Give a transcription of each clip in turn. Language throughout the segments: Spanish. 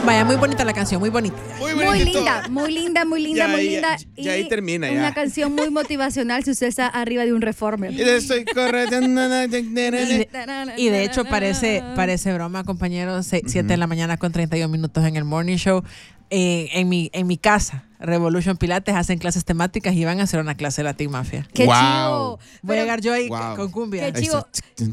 Vaya, muy bonita la canción, muy bonita. Muy linda. Ya ahí termina. Una canción muy motivacional si usted está arriba de un Reformer. Estoy corriendo. Y de hecho parece broma, compañeros. 7 de la mañana con 31 minutos en el Morning Show. En mi casa, Revolution Pilates, hacen clases temáticas y van a hacer una clase de Latin Mafia. ¡Qué chivo! Voy a llegar yo ahí con cumbia. ¡Qué chivo!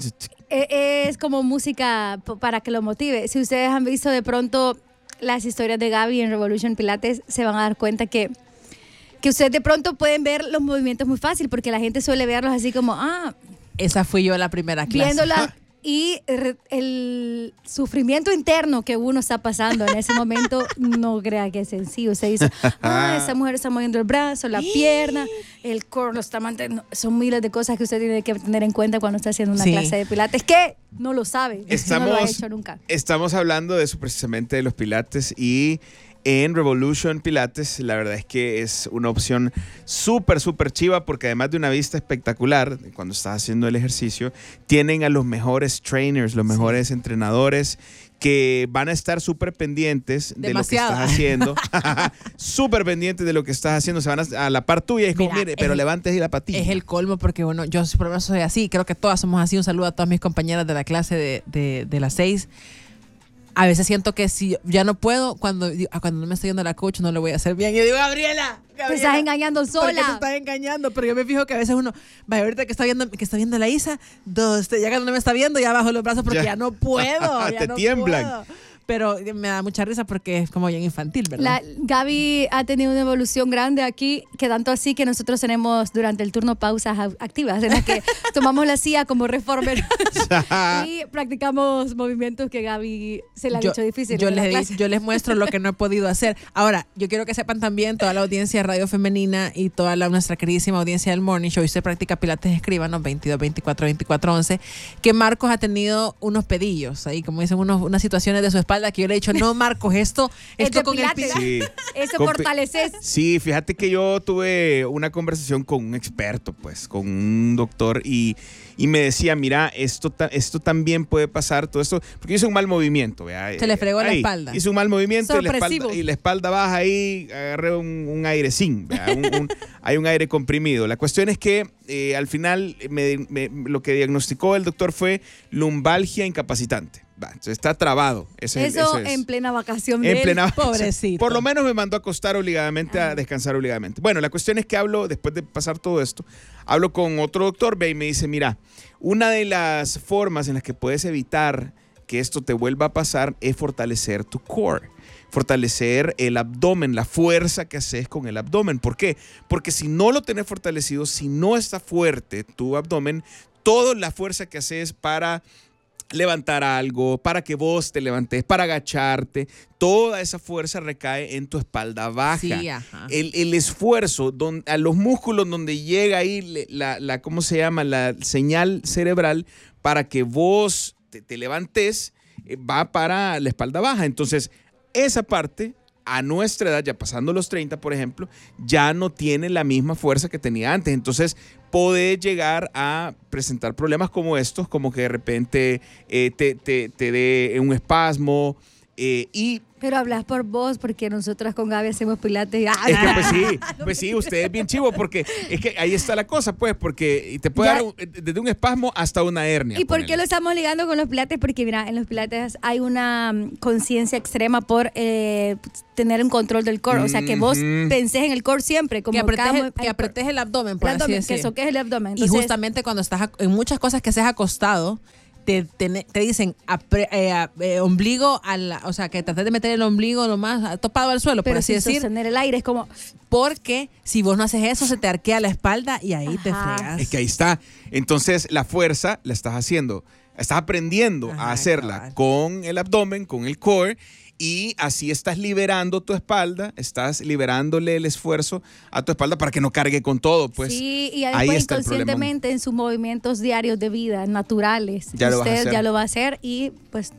Es como música para que lo motive. Si ustedes han visto de pronto las historias de Gaby en Revolution Pilates, se van a dar cuenta que ustedes de pronto pueden ver los movimientos muy fácil, porque la gente suele verlos así como, esa fui yo la primera clase. Viéndola. Y el sufrimiento interno que uno está pasando en ese momento, no crea que es sencillo. Se dice, esa mujer está moviendo el brazo, la pierna, el core lo está manteniendo. Son miles de cosas que usted tiene que tener en cuenta cuando está haciendo una clase de pilates, que no lo sabe, no lo ha hecho nunca. Estamos hablando de eso precisamente, de los pilates, y en Revolution Pilates la verdad es que es una opción súper chiva, porque además de una vista espectacular cuando estás haciendo el ejercicio, tienen a los mejores trainers, los mejores entrenadores, que van a estar súper pendientes de lo que estás haciendo. Súper pendientes de lo que estás haciendo. Se van a la par tuya y es como, mire, pero levantes y la patilla. Es el colmo, porque bueno, yo por lo menos soy así. Creo que todas somos así. Un saludo a todas mis compañeras de la clase de las 6. A veces siento que si ya no puedo, cuando no me estoy yendo a la coach, no lo voy a hacer bien. Y yo digo, Gabriela, te estás engañando sola. ¿Por qué te estás engañando? Pero yo me fijo que a veces uno, vaya, ahorita que está viendo la Isa, ya cuando no me está viendo, ya bajo los brazos porque ya no puedo. Te tiemblan. Puedo. Pero me da mucha risa porque es como bien infantil, ¿verdad? Gaby ha tenido una evolución grande aquí, que tanto así que nosotros tenemos durante el turno pausas activas, en las que tomamos la silla como Reformer y practicamos movimientos que Gaby se le han hecho difíciles. Yo les muestro lo que no he podido hacer. Ahora, yo quiero que sepan también, toda la audiencia de Radio Femenina y toda nuestra queridísima audiencia del Morning Show, y usted practica Pilates, escríbanos 22 24 24 11, que Marcos ha tenido unos pedillos ahí, como dicen, unas situaciones de su espalda que yo le he dicho, no, Marcos, esto con Pilates, el sí. Eso fortaleces. Sí, fíjate que yo tuve una conversación con un experto, pues, con un doctor, y me decía, mira, esto también puede pasar, todo esto, porque hizo un mal movimiento, ¿vea? Se le fregó la espalda. Hizo un mal movimiento y la espalda baja ahí, agarré un airecín, hay un aire comprimido. La cuestión es que al final lo que diagnosticó el doctor fue lumbalgia incapacitante. Está trabado. Eso en plena vacación pobrecito. Por lo menos me mandó a acostar obligadamente, a descansar obligadamente. Bueno, la cuestión es que después de pasar todo esto, hablo con otro doctor, y me dice, mira, una de las formas en las que puedes evitar que esto te vuelva a pasar es fortalecer tu core, fortalecer el abdomen, la fuerza que haces con el abdomen. ¿Por qué? Porque si no lo tenés fortalecido, si no está fuerte tu abdomen, toda la fuerza que haces para levantar algo, para que vos te levantes, para agacharte, toda esa fuerza recae en tu espalda baja. Sí, ajá. El esfuerzo a los músculos donde llega ahí ¿cómo se llama? La señal cerebral para que vos te levantes, va para la espalda baja. Entonces, esa parte, a nuestra edad, ya pasando los 30, por ejemplo, ya no tiene la misma fuerza que tenía antes. Entonces, puede llegar a presentar problemas como estos, como que de repente te dé un espasmo Pero hablas por vos, porque nosotras con Gaby hacemos pilates. Es que pues sí, usted es bien chivo, porque es que ahí está la cosa, pues, porque te puede dar desde un espasmo hasta una hernia. ¿Y por qué lo estamos ligando con los pilates? Porque mira, en los pilates hay una conciencia extrema por tener un control del core, o sea, que vos pensés en el core siempre, como que apretes el abdomen, por así decir. Que soques el abdomen. Entonces, y justamente cuando estás en muchas cosas que haces acostado, te dicen ombligo o sea, que trates de meter el ombligo lo más topado al suelo, por así decir. Sostener el aire es como, porque si vos no haces eso, se te arquea la espalda y ahí te fregas. Es que ahí está. Entonces, la fuerza la estás haciendo, estás aprendiendo a hacerla con el abdomen, con el core, y así estás liberando tu espalda, estás liberándole el esfuerzo a tu espalda para que no cargue con todo, pues. Sí, y ahí pues, inconscientemente en sus movimientos diarios de vida, naturales, usted ya lo va a hacer, y pues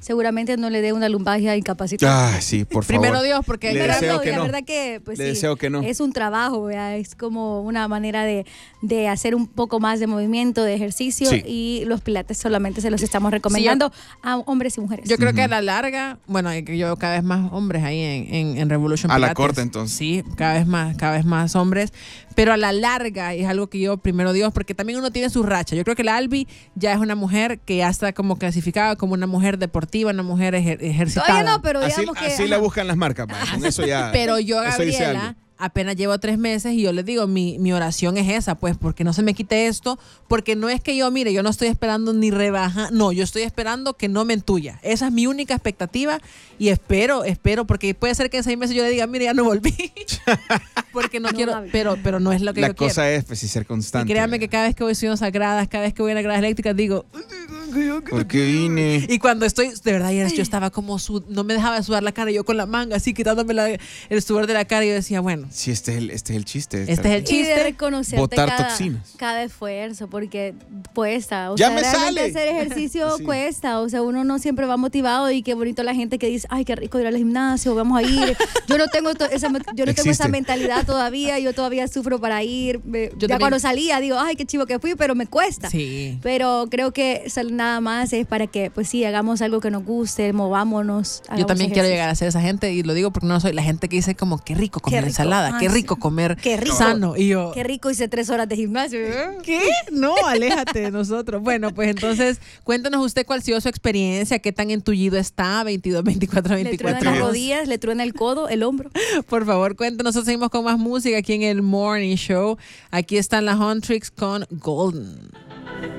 seguramente no le dé una lumbalgia incapacitante. Sí, por favor. Primero Dios, porque Le deseo que la no. verdad que, pues Le sí, deseo que no. es un trabajo, ¿verdad? Es como una manera de hacer un poco más de movimiento, de ejercicio, Sí. y los pilates solamente se los estamos recomendando a hombres y mujeres. Yo creo que a la larga, bueno, que yo veo cada vez más hombres ahí en Revolution A la Pilates. corte, entonces. Sí, cada vez más hombres, pero a la larga es algo que yo, primero Dios, porque también uno tiene su racha. Yo creo que la Albi ya es una mujer que ya está como clasificada como una mujer deportiva, una mujer ejercitada. Todavía no, pero Así, digamos que... así la buscan las marcas, pa. Con eso ya. Pero yo, eso dice Gabriela, algo. apenas llevo 3 meses y yo les digo, mi oración es esa, pues, porque no se me quite esto, porque no es que yo, mire, yo no estoy esperando ni rebaja, no, yo estoy esperando que no me entuya. Esa es mi única expectativa y espero, porque puede ser que en 6 meses yo le diga, mire, ya no volví, porque no quiero, Gaby. pero no es lo que La yo quiero. cosa es, pues, sí, ser Y constante. créanme que cada vez que voy subiendo sagradas, cada vez que voy a las gradas eléctricas, digo, ¿Por qué vine? y cuando estoy, de verdad, ayer yo estaba como, no me dejaba de sudar la cara, yo con la manga, así quitándome el sudor de la cara, y yo decía, bueno, Sí, este es el chiste. Este es el Y chiste. de reconocerte Botar toxinas. cada esfuerzo, porque cuesta. O ¡Ya sea, me realmente sale! hacer ejercicio Sí. cuesta. O sea, uno no siempre va motivado, y qué bonito la gente que dice, ay, qué rico ir al gimnasio, vamos a ir. Yo no tengo tengo Existe. esa mentalidad todavía, yo todavía sufro para ir. Yo Ya también. cuando salía digo, ay, qué chivo que fui, pero me cuesta. sí. Pero creo que nada más es para que, pues sí, hagamos algo que nos guste, movámonos. Yo también quiero llegar a ser esa gente, y lo digo porque no soy la gente que dice como qué rico comer rico. ensalada, qué Ay, rico sí. comer Qué rico. sano. Y yo, Qué rico, hice 3 horas de gimnasio. ¿qué? No, aléjate de nosotros. Bueno, pues entonces, cuéntanos usted cuál ha sido su experiencia, qué tan entullido está, 22, 24, Le truenan 24. las rodillas, le truena el codo, el hombro. Por favor, cuéntanos. Nosotros seguimos con más música aquí en el Morning Show. Aquí están las Huntrix con Golden.